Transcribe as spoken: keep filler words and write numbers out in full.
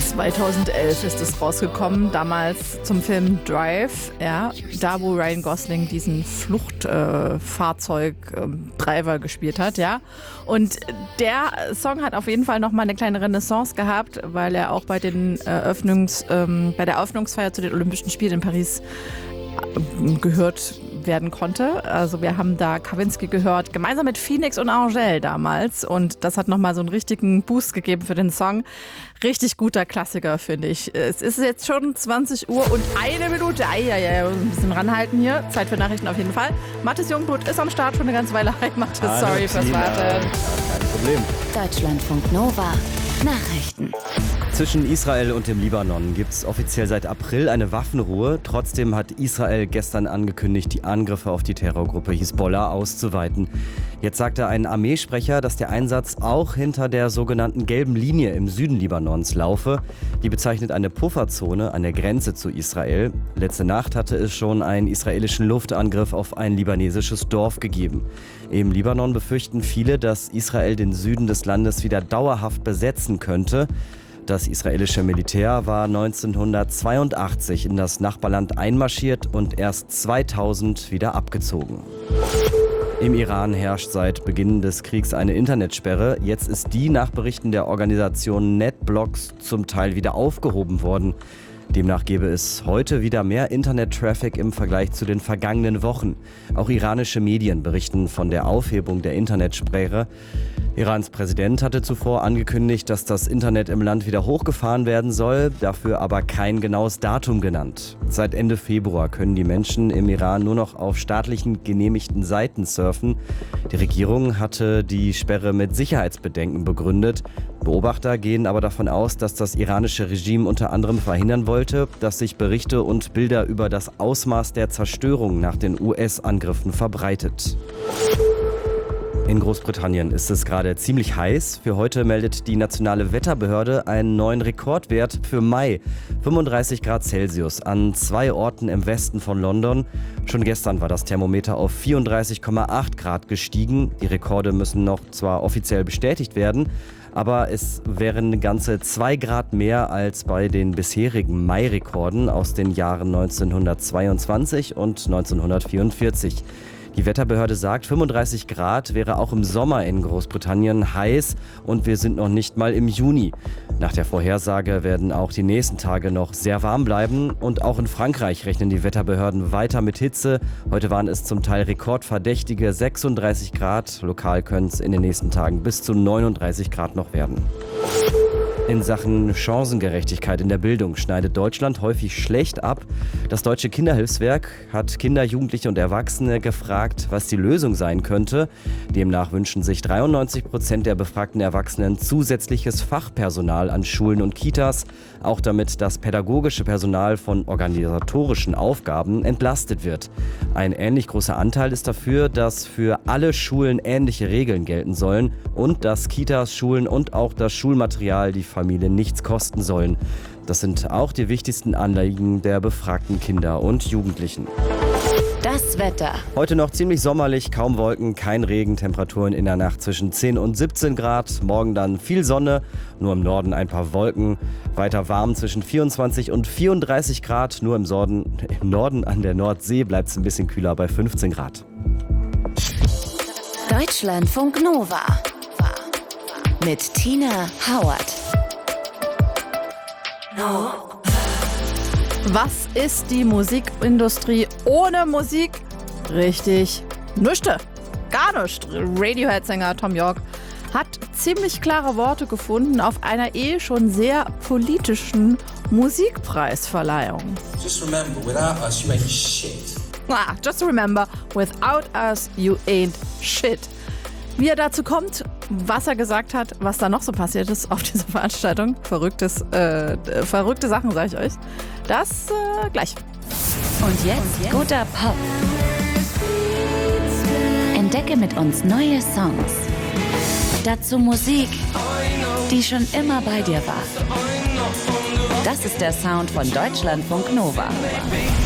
zweitausendelf ist es rausgekommen, damals zum Film Drive, ja, da wo Ryan Gosling diesen Fluchtfahrzeug-Driver äh, gespielt hat, ja. Und der Song hat auf jeden Fall nochmal eine kleine Renaissance gehabt, weil er auch bei den Eröffnungs, ähm, bei der Eröffnungsfeier zu den Olympischen Spielen in Paris äh, gehört werden konnte. Also wir haben da Kavinsky gehört, gemeinsam mit Phoenix und Angèle damals. Und das hat nochmal so einen richtigen Boost gegeben für den Song. Richtig guter Klassiker, finde ich. Es ist jetzt schon zwanzig Uhr und eine Minute. Eieiei, ein bisschen ranhalten hier. Zeit für Nachrichten auf jeden Fall. Mathis Jungblut ist am Start schon eine ganze Weile. Hi Mathis, sorry fürs Warten. Kein Problem. Deutschlandfunk Nova. Nachrichten. Zwischen Israel und dem Libanon gibt es offiziell seit April eine Waffenruhe. Trotzdem hat Israel gestern angekündigt, die Angriffe auf die Terrorgruppe Hisbollah auszuweiten. Jetzt sagte ein Armeesprecher, dass der Einsatz auch hinter der sogenannten gelben Linie im Süden Libanons laufe. Die bezeichnet eine Pufferzone an der Grenze zu Israel. Letzte Nacht hatte es schon einen israelischen Luftangriff auf ein libanesisches Dorf gegeben. Im Libanon befürchten viele, dass Israel den Süden des Landes wieder dauerhaft besetzen könnte. Das israelische Militär war neunzehnhundertzweiundachtzig in das Nachbarland einmarschiert und erst zweitausend wieder abgezogen. Im Iran herrscht seit Beginn des Kriegs eine Internetsperre. Jetzt ist die nach Berichten der Organisation NetBlocks zum Teil wieder aufgehoben worden. Demnach gäbe es heute wieder mehr Internet-Traffic im Vergleich zu den vergangenen Wochen. Auch iranische Medien berichten von der Aufhebung der Internetsperre. Irans Präsident hatte zuvor angekündigt, dass das Internet im Land wieder hochgefahren werden soll, dafür aber kein genaues Datum genannt. Seit Ende Februar können die Menschen im Iran nur noch auf staatlichen genehmigten Seiten surfen. Die Regierung hatte die Sperre mit Sicherheitsbedenken begründet. Beobachter gehen aber davon aus, dass das iranische Regime unter anderem verhindern wollte, dass sich Berichte und Bilder über das Ausmaß der Zerstörung nach den U S-Angriffen verbreitet. In Großbritannien ist es gerade ziemlich heiß. Für heute meldet die nationale Wetterbehörde einen neuen Rekordwert für Mai. fünfunddreißig Grad Celsius an zwei Orten im Westen von London. Schon gestern war das Thermometer auf vierunddreißig Komma acht Grad gestiegen. Die Rekorde müssen noch zwar offiziell bestätigt werden, aber es wären ganze zwei Grad mehr als bei den bisherigen Mai-Rekorden aus den Jahren neunzehnhundertzweiundzwanzig und neunzehnhundertvierundvierzig. Die Wetterbehörde sagt, fünfunddreißig Grad wäre auch im Sommer in Großbritannien heiß und wir sind noch nicht mal im Juni. Nach der Vorhersage werden auch die nächsten Tage noch sehr warm bleiben und auch in Frankreich rechnen die Wetterbehörden weiter mit Hitze. Heute waren es zum Teil rekordverdächtige sechsunddreißig Grad. Lokal können es in den nächsten Tagen bis zu neununddreißig Grad noch werden. In Sachen Chancengerechtigkeit in der Bildung schneidet Deutschland häufig schlecht ab. Das Deutsche Kinderhilfswerk hat Kinder, Jugendliche und Erwachsene gefragt, was die Lösung sein könnte. Demnach wünschen sich dreiundneunzig Prozent der befragten Erwachsenen zusätzliches Fachpersonal an Schulen und Kitas, auch damit das pädagogische Personal von organisatorischen Aufgaben entlastet wird. Ein ähnlich großer Anteil ist dafür, dass für alle Schulen ähnliche Regeln gelten sollen und dass Kitas, Schulen und auch das Schulmaterial die Familien nichts kosten sollen. Das sind auch die wichtigsten Anliegen der befragten Kinder und Jugendlichen. Das Wetter. Heute noch ziemlich sommerlich, kaum Wolken, kein Regen, Temperaturen in der Nacht zwischen zehn und siebzehn Grad. Morgen dann viel Sonne, nur im Norden ein paar Wolken. Weiter warm zwischen vierundzwanzig und vierunddreißig Grad. Nur im Norden, im Norden an der Nordsee bleibt es ein bisschen kühler bei fünfzehn Grad. Deutschlandfunk Nova mit Tina Howard. No. Was ist die Musikindustrie ohne Musik? Richtig, nüchte. Gar nicht. Radiohead-Sänger Thom Yorke hat ziemlich klare Worte gefunden auf einer eh schon sehr politischen Musikpreisverleihung. Just remember, without us, you ain't shit. Ah, just remember, without us, you ain't shit. Wie er dazu kommt, was er gesagt hat, was da noch so passiert ist auf dieser Veranstaltung. Verrücktes, äh, verrückte Sachen, sage ich euch. Das äh, gleich. Und jetzt, Und jetzt guter Pop. Entdecke mit uns neue Songs. Dazu Musik, die schon immer bei dir war. Das ist der Sound von Deutschlandfunk Nova.